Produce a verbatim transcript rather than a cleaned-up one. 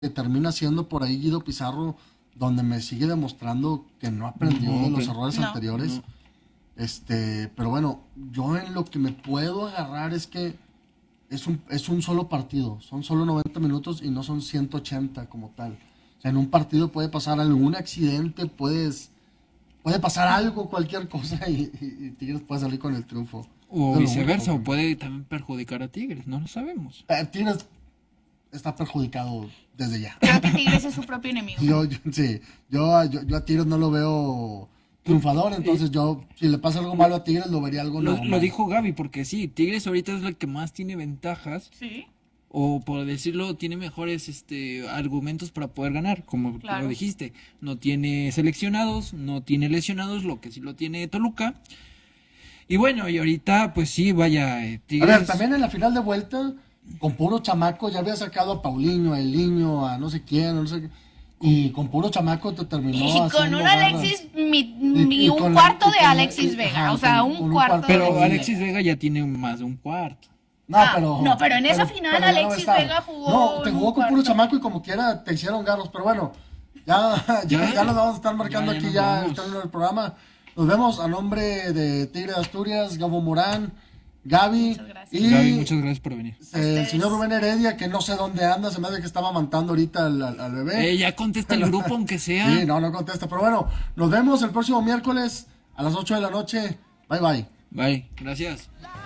que termina siendo por ahí Guido Pizarro, donde me sigue demostrando que no aprendió No, de los que- errores No. anteriores. no. Este, pero bueno, yo en lo que me puedo agarrar es que es un, es un solo partido, son solo noventa minutos y no son ciento ochenta como tal. O sea, en un partido puede pasar algún accidente, puedes, puede pasar algo, cualquier cosa y, y- y Tigres puede salir con el triunfo. O Es lo viceversa, único o puede también perjudicar a Tigres, no lo sabemos. que- Eh, Tigres está perjudicado desde ya. Creo que Tigres es su propio enemigo. Yo, yo- sí, yo, a- yo, yo a Tigres no lo veo triunfador, entonces yo, si le pasa algo malo a Tigres, lo vería algo Lo, normal. lo dijo Gaby, porque sí, Tigres ahorita es el que más tiene ventajas, Sí, o por decirlo, tiene mejores este argumentos para poder ganar, como tú Claro. lo dijiste. No tiene seleccionados, no tiene lesionados, lo que sí lo tiene Toluca. Y bueno, y ahorita, pues sí, vaya, eh, A Tigres. ver, también en la final de vuelta, con puro chamaco, ya había sacado a Paulinho, a Eliño, a no sé quién, no sé qué, y con puro chamaco te terminó y con haciendo un garras. Alexis, mi, Y- mi- y un con- cuarto y de con- Alexis y- Vega, ajá, o sea, con- un con un cuarto cuarto de Pero Alexis Alexis Vega ya tiene más de un cuarto. No, Ah, pero, no, pero en esa final ya no Alexis está. Vega jugó No, te en jugó un con puro cuarto. chamaco y como quiera te hicieron garros, pero bueno, ya, ya, ¿Ya? ya nos vamos a estar marcando Ya, ya aquí nos ya el vamos. término del programa. Nos vemos a nombre de Tigre de Asturias, Gabo Morán, Gaby Muchas gracias. y Gaby, muchas gracias por venir. eh, el Ustedes. señor Rubén Heredia, que no sé dónde anda, se me hace que estaba amamantando ahorita al, al- al bebé. Eh, ya contesta el grupo, aunque sea. Sí, no, no contesta, pero bueno, nos vemos el próximo miércoles a las ocho de la noche. Bye bye. Bye, gracias.